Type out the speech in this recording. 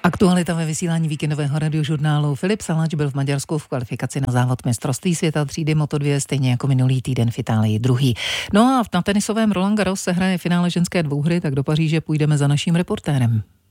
Aktualita ve vysílání víkendového radiožurnálu. Filip Salač byl v Maďarsku v kvalifikaci na závod mistrovství světa třídy Moto2, stejně jako minulý týden v Itálii druhý. No a na tenisovém Roland Garros se hraje finále ženské dvouhry, tak do Paříže půjdeme za naším reportérem.